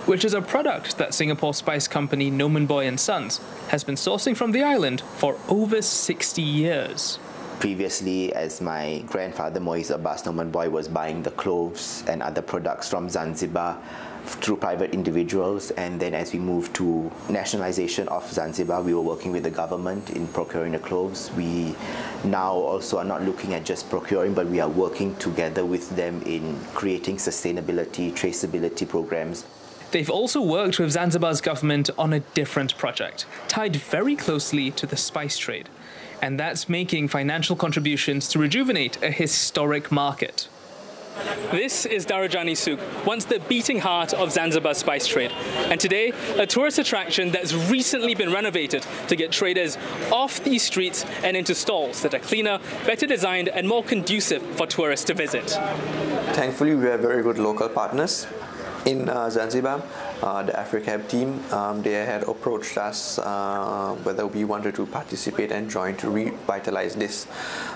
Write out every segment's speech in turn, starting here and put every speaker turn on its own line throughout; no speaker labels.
which is a product that Singapore spice company Nomen Boy & Sons has been sourcing from the island for over 60 years.
Previously, as my grandfather Moise Abbas Nomen Boy was buying the cloves and other products from Zanzibar through private individuals, and then as we moved to nationalization of Zanzibar, we were working with the government in procuring the cloves. We now also are not looking at just procuring, but we are working together with them in creating sustainability, traceability programs.
They've also worked with Zanzibar's government on a different project, tied very closely to the spice trade. And that's making financial contributions to rejuvenate a historic market. This is Darajani Souk, once the beating heart of Zanzibar's spice trade. And today, a tourist attraction that's recently been renovated to get traders off these streets and into stalls that are cleaner, better designed and more conducive for tourists to visit.
Thankfully, we have very good local partners in Zanzibar. The AfriCab team, they had approached us whether we wanted to participate and join to revitalize this.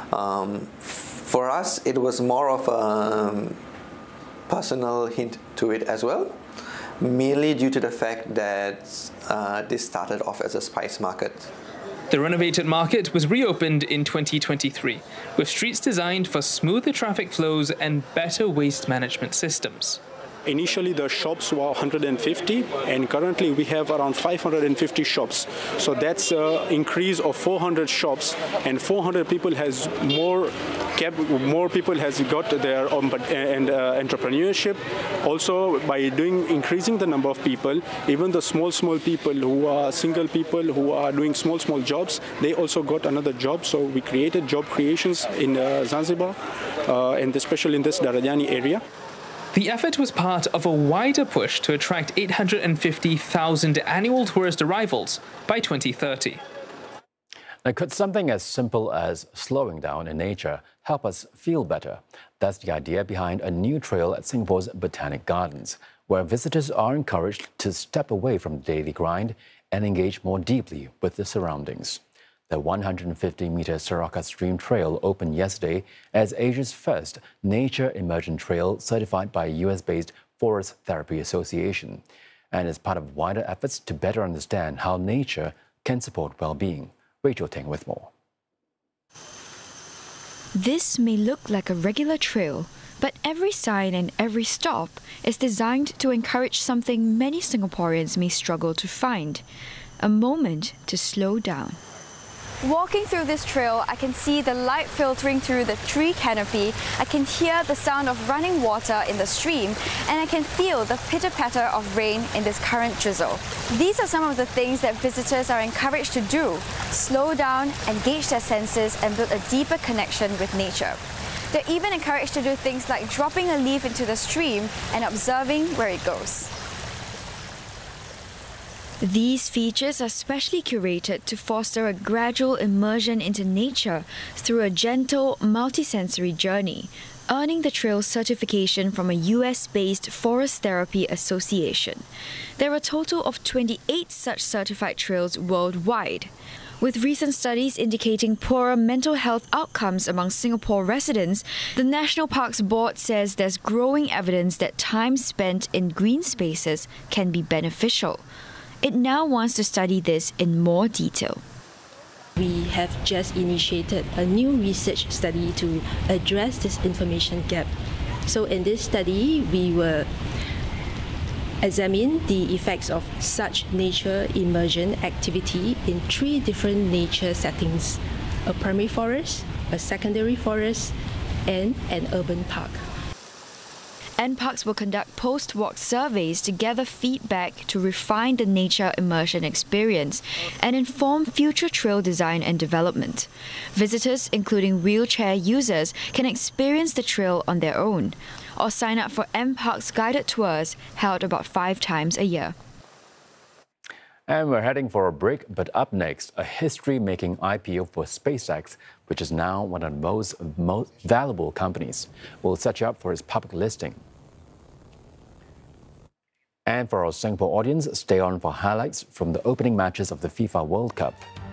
For us, it was more of a personal hint to it as well, merely due to the fact that this started off as a spice market.
The renovated market was reopened in 2023, with streets designed for smoother traffic flows and better waste management systems.
Initially, the shops were 150, and currently we have around 550 shops. So that's an increase of 400 shops, and 400 people has more people has got their entrepreneurship. Also, by increasing the number of people, even the small people who are single people who are doing small jobs, they also got another job. So we created job creations in Zanzibar, and especially in this Darajani area.
The effort was part of a wider push to attract 850,000 annual tourist arrivals by 2030.
Now, could something as simple as slowing down in nature help us feel better? That's the idea behind a new trail at Singapore's Botanic Gardens, where visitors are encouraged to step away from the daily grind and engage more deeply with the surroundings. The 150-meter Saraka Stream Trail opened yesterday as Asia's first nature immersion trail certified by US-based Forest Therapy Association, and is part of wider efforts to better understand how nature can support well-being. Rachel Teng with more.
This may look like a regular trail, but every sign and every stop is designed to encourage something many Singaporeans may struggle to find: a moment to slow down.
Walking through this trail, I can see the light filtering through the tree canopy, I can hear the sound of running water in the stream, and I can feel the pitter-patter of rain in this current drizzle. These are some of the things that visitors are encouraged to do: slow down, engage their senses, and build a deeper connection with nature. They're even encouraged to do things like dropping a leaf into the stream and observing where it goes.
These features are specially curated to foster a gradual immersion into nature through a gentle, multisensory journey, earning the trail certification from a US-based Forest Therapy Association. There are a total of 28 such certified trails worldwide, with recent studies indicating poorer mental health outcomes among Singapore residents. The National Parks Board says there's growing evidence that time spent in green spaces can be beneficial. It now wants to study this in more detail.
We have just initiated a new research study to address this information gap. So in this study, we will examine the effects of such nature immersion activity in 3 different nature settings: a primary forest, a secondary forest, and an urban park.
NParks will conduct post-walk surveys to gather feedback to refine the nature immersion experience and inform future trail design and development. Visitors, including wheelchair users, can experience the trail on their own or sign up for NParks guided tours held about 5 times a year.
And we're heading for a break, but up next, a history-making IPO for SpaceX, which is now one of the most valuable companies. We'll set you up for its public listing. And for our Singapore audience, stay on for highlights from the opening matches of the FIFA World Cup.